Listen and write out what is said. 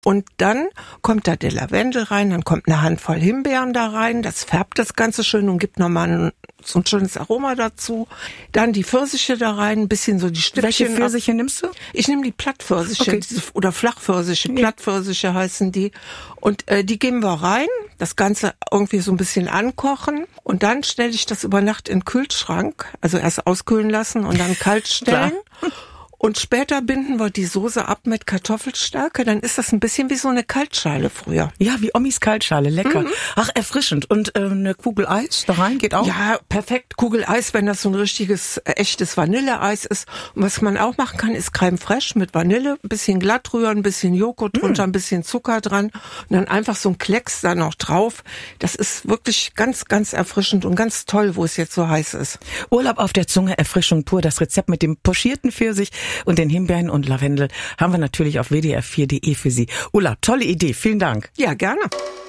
Und dann kommt da der Lavendel rein, dann kommt eine Handvoll Himbeeren da rein, das färbt das Ganze schön und gibt nochmal so ein schönes Aroma dazu. Dann die Pfirsiche da rein, ein bisschen so die Stückchen. Welche Pfirsiche nimmst du? Ich nehme die Plattpfirsiche, oder Flachpfirsiche, Plattpfirsiche heißen die. Und die geben wir rein, das Ganze irgendwie so ein bisschen ankochen und dann stelle ich das über Nacht in den Kühlschrank, also erst auskühlen lassen und dann kalt stellen. Und später binden wir die Soße ab mit Kartoffelstärke. Dann ist das ein bisschen wie so eine Kaltschale früher. Ja, wie Omis Kaltschale. Lecker. Ach, erfrischend. Und eine Kugel Eis da rein geht auch? Ja, perfekt. Kugel Eis, wenn das so ein richtiges, echtes Vanilleeis ist. Und was man auch machen kann, ist Crème Fraiche mit Vanille. Ein bisschen glatt rühren, ein bisschen Joghurt drunter, ein bisschen Zucker dran. Und dann einfach so ein Klecks da noch drauf. Das ist wirklich ganz, ganz erfrischend und ganz toll, wo es jetzt so heiß ist. Urlaub auf der Zunge, Erfrischung pur. Das Rezept mit dem pochierten Pfirsich und den Himbeeren und Lavendel haben wir natürlich auf wdr4.de für Sie. Ulla, tolle Idee. Vielen Dank. Ja, gerne.